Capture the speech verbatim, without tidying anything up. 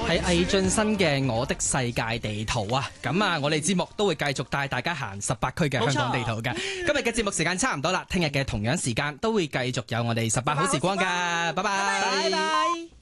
係魏晉新嘅《我的世界地圖》啊！咁啊，我哋節目都會繼續帶大家行十八區嘅香港地圖嘅。今日嘅節目時間差唔多啦，聽日嘅同樣時間都會繼續有我哋十八好時光㗎。拜拜。 拜拜。